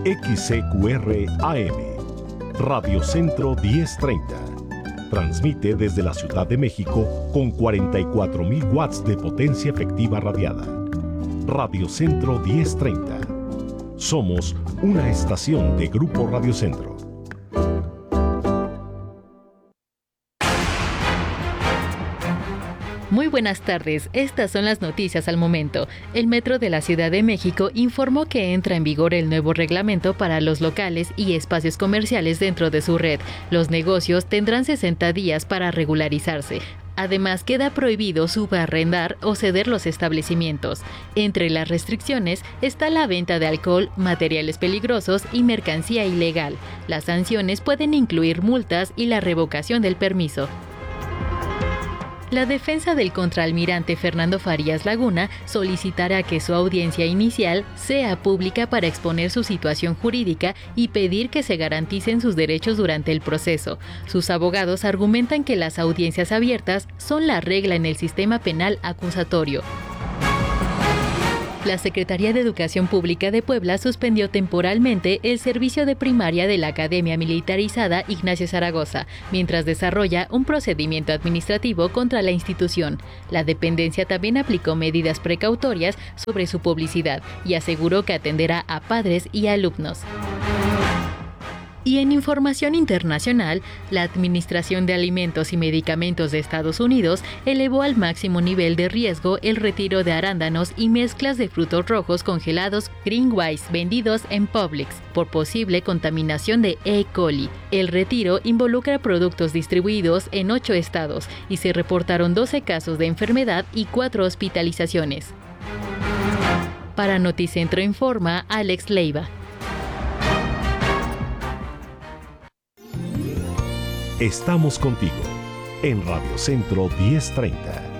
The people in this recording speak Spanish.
XCQR AM, Radio Centro 1030. Transmite desde la Ciudad de México con 44.000 watts de potencia efectiva radiada. Radio Centro 1030. Somos una estación de Grupo Radio Centro. Muy buenas tardes, estas son las noticias al momento. El Metro de la Ciudad de México informó que entra en vigor el nuevo reglamento para los locales y espacios comerciales dentro de su red. Los negocios tendrán 60 días para regularizarse. Además, queda prohibido subarrendar o ceder los establecimientos. Entre las restricciones está la venta de alcohol, materiales peligrosos y mercancía ilegal. Las sanciones pueden incluir multas y la revocación del permiso. La defensa del contraalmirante Fernando Farías Laguna solicitará que su audiencia inicial sea pública para exponer su situación jurídica y pedir que se garanticen sus derechos durante el proceso. Sus abogados argumentan que las audiencias abiertas son la regla en el sistema penal acusatorio. La Secretaría de Educación Pública de Puebla suspendió temporalmente el servicio de primaria de la Academia Militarizada Ignacio Zaragoza, mientras desarrolla un procedimiento administrativo contra la institución. La dependencia también aplicó medidas precautorias sobre su publicidad y aseguró que atenderá a padres y alumnos. Y en información internacional, la Administración de Alimentos y Medicamentos de Estados Unidos elevó al máximo nivel de riesgo el retiro de arándanos y mezclas de frutos rojos congelados Greenwise vendidos en Publix por posible contaminación de E. coli. El retiro involucra productos distribuidos en 8 estados y se reportaron 12 casos de enfermedad y 4 hospitalizaciones. Para Noticentro informa Alex Leiva. Estamos contigo en Radio Centro 1030.